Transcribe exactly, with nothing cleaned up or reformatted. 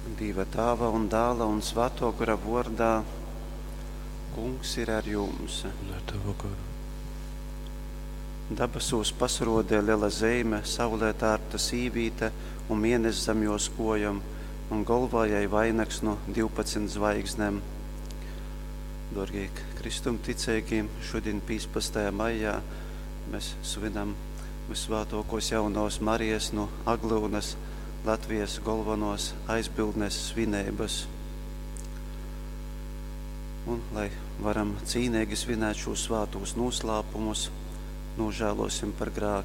Dieva tēva un dēla un svēto gara vārdā, Kungs ir ar jums. Un ar tavu garu. Dabasos pasrodē liela zeme, saulē tērpta sīvīte un mēnesis zem jos kojam, un galvājai vainags no divpadsmit zvaigznēm. Dorgie Kristum ticēgiem, šodien piecpadsmitajā maijā mēs svinam visvētākos jaunās Marijas no Aglūnas, Latvijas galvenos aizbildnes svinības. Un, lai varam cīnīgi svinēt šos svētos noslēpumus, nožēlosim par grēkiem.